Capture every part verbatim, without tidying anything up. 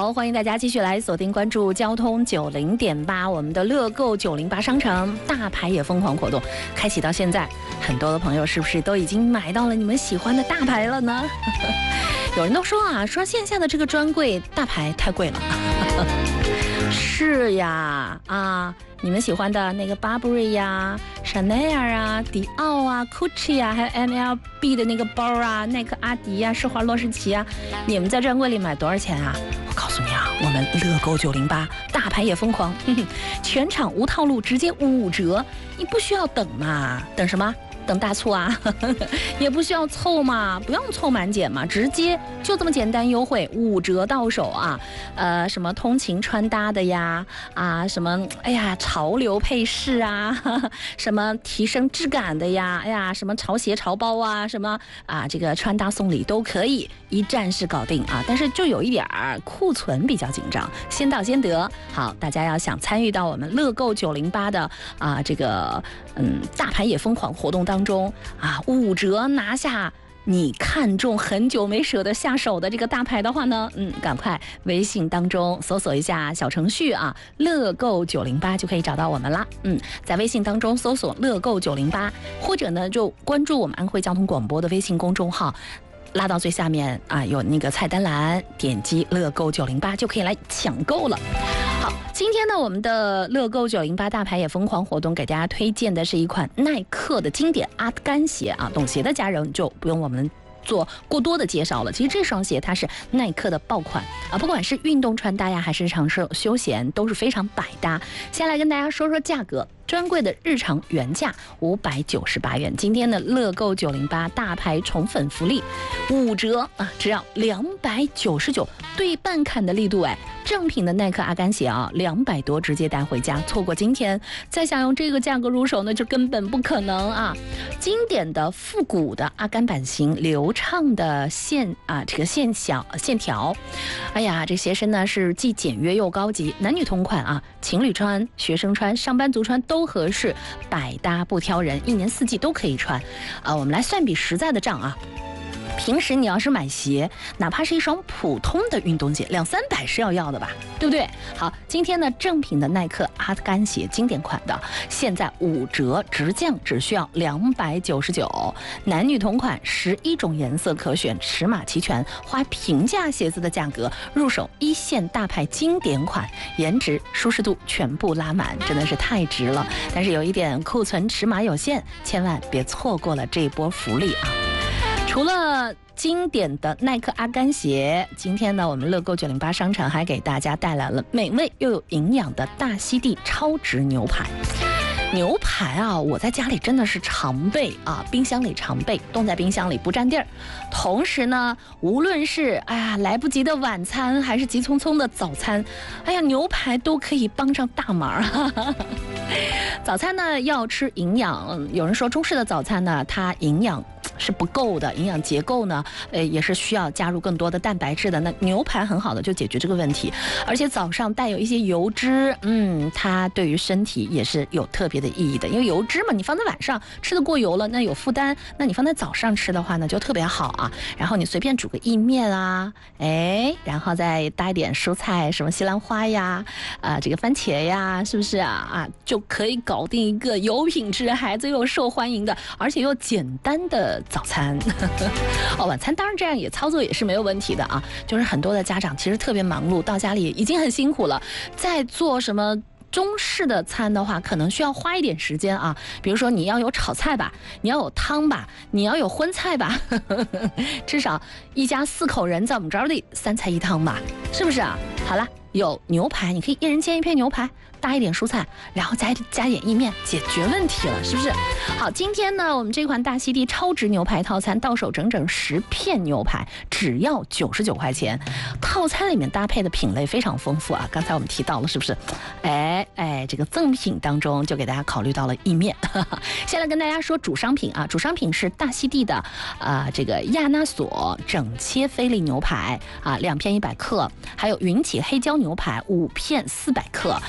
好，欢迎大家继续来锁定关注交通九零点八，我们的乐购九零八商城大牌也疯狂活动开启到现在，很多的朋友是不是都已经买到了你们喜欢的大牌了呢？有人都说啊，说线下的这个专柜大牌太贵了。是呀，啊，你们喜欢的那个 Burberry 呀、Chanel 啊、迪奥啊、Gucci 啊，还有 M L B 的那个包啊、耐克、阿迪啊、施华洛世奇啊，你们在专柜里买多少钱啊？我告诉你啊，我们乐购九零八大牌也疯狂，呵呵，全场无套路，直接五折，你不需要等嘛？等什么？等大促啊，也不需要凑嘛，不用凑满减嘛，直接就这么简单优惠，五折到手啊！呃，什么通勤穿搭的呀，啊，什么哎呀潮流配饰啊，呵呵，什么提升质感的呀，哎呀，什么潮鞋潮包啊，什么啊这个穿搭送礼都可以，一站式搞定啊！但是就有一点儿库存比较紧张，先到先得。好，大家要想参与到我们乐购九零八的啊这个嗯大牌也疯狂活动当中。当中啊，五折拿下你看中很久没舍得下手的这个大牌的话呢，嗯，赶快微信当中搜索一下小程序啊，乐购九零八就可以找到我们啦。嗯，在微信当中搜索乐购九零八，或者呢就关注我们安徽交通广播的微信公众号。拉到最下面啊，有那个菜单栏，点击乐购九零八就可以来抢购了。好，今天呢，我们的乐购九零八大牌也疯狂活动，给大家推荐的是一款耐克的经典阿甘鞋啊，懂鞋的家人就不用我们做过多的介绍了。其实这双鞋它是耐克的爆款啊，不管是运动穿搭呀，还是日常休休闲，都是非常百搭。先来跟大家说说价格。专柜的日常原价五百九十八元，今天的乐购九零八大牌宠粉福利，五折啊，只要两百九十九，对半砍的力度哎！正品的耐克阿甘鞋啊，两百多直接带回家，错过今天再想用这个价格入手呢，就根本不可能啊！经典的复古的阿甘版型，流畅的线啊，这个线小线条，哎呀，这鞋身呢是既简约又高级，男女同款啊，情侣穿、学生穿、上班族穿都。都合适，百搭不挑人，一年四季都可以穿。啊，我们来算笔实在的账啊。平时你要是买鞋，哪怕是一双普通的运动鞋，两三百是要要的吧，对不对？好，今天呢，正品的耐克阿甘鞋经典款的，现在五折直降，只需要两百九十九，男女同款，十一种颜色可选，尺码齐全，花平价鞋子的价格入手一线大牌经典款，颜值、舒适度全部拉满，真的是太值了。但是有一点，库存尺码有限，千万别错过了这一波福利啊！除了经典的耐克阿甘鞋，今天呢，我们乐购九零八商场还给大家带来了美味又有营养的大溪地超值牛排。牛排啊，我在家里真的是常备啊，冰箱里常备，冻在冰箱里不占地儿。同时呢，无论是哎呀来不及的晚餐，还是急匆匆的早餐，哎呀，牛排都可以帮上大忙。哈哈，早餐呢要吃营养，有人说中式的早餐呢，它营养是不够的，营养结构呢，呃，也是需要加入更多的蛋白质的。那牛排很好的就解决这个问题，而且早上带有一些油脂，嗯，它对于身体也是有特别的意义的。因为油脂嘛，你放在晚上吃的过油了，那有负担；那你放在早上吃的话呢，就特别好啊。然后你随便煮个意面啊，哎，然后再搭一点蔬菜，什么西兰花呀，啊、呃，这个番茄呀，是不是啊？啊，就可以搞定一个有品质、孩子又受欢迎的，而且又简单的早餐。哦，晚餐当然这样也操作也是没有问题的啊。就是很多的家长其实特别忙碌，到家里已经很辛苦了，在做什么中式的餐的话，可能需要花一点时间啊。比如说你要有炒菜吧，你要有汤吧，你要有荤菜吧，至少一家四口人怎么着的三菜一汤吧，是不是啊？好了，有牛排，你可以一人煎一片牛排，搭一点蔬菜，然后再加点意面，解决问题了，是不是？好，今天呢，我们这款大溪地超值牛排套餐到手整整十片牛排，只要九十九块钱。套餐里面搭配的品类非常丰富啊，刚才我们提到了，是不是？哎哎，这个赠品当中就给大家考虑到了意面。先来跟大家说主商品啊，主商品是大溪地的啊、呃、这个亚纳索整切菲力牛排啊，两片一百克，还有云起黑椒牛排五片四百克，还有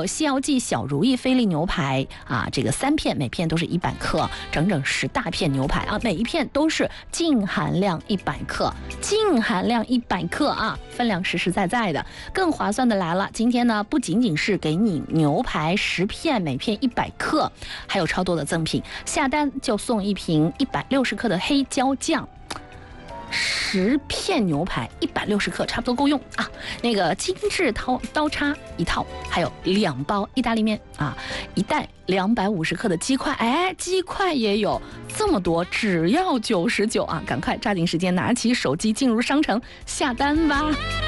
有西药记小如意菲力牛排啊，这个三片，每片都是一百克，整整十大片牛排啊，每一片都是净含量一百克，净含量一百克啊，分量实实在在的。更划算的来了，今天呢不仅仅是给你牛排十片，每片一百克，还有超多的赠品，下单就送一瓶一百六十克的黑椒酱。十片牛排一百六十克，差不多够用啊。那个精致刀刀叉一套，还有两包意大利面啊，一袋两百五十克的鸡块，哎，鸡块也有这么多，只要九十九啊！赶快抓紧时间拿起手机进入商城下单吧。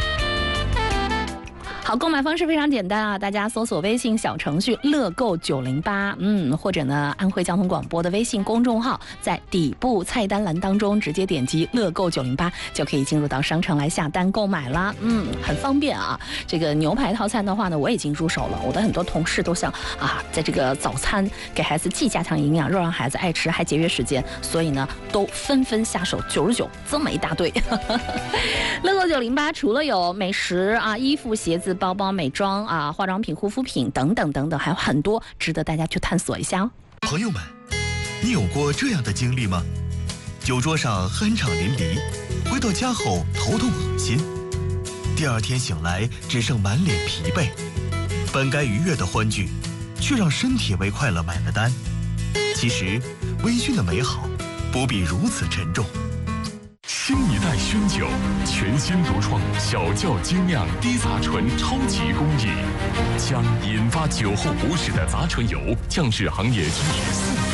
好，购买方式非常简单啊，大家搜索微信小程序乐购九零八，嗯，或者呢安徽交通广播的微信公众号，在底部菜单栏当中直接点击乐购九零八，就可以进入到商城来下单购买啦，嗯，很方便啊。这个牛排套餐的话呢，我已经入手了，我的很多同事都想啊，在这个早餐给孩子既加强营养，又让孩子爱吃，还节约时间，所以呢都纷纷下手，九十九这么一大堆。乐购九零八除了有美食啊、衣服、鞋子、包包、美妆啊、化妆品、护肤品等等等等，还有很多值得大家去探索一下哦。 朋友们，你有过这样的经历吗？酒桌上酣畅淋漓，回到家后头痛恶心，第二天醒来只剩满脸疲惫，本该愉悦的欢聚，却让身体为快乐买了单。其实，微醺的美好不必如此沉重。 新一代熏酒，全新独创小窖精酿低杂醇超级工艺，将引发酒后不适的杂醇油降至行业均值四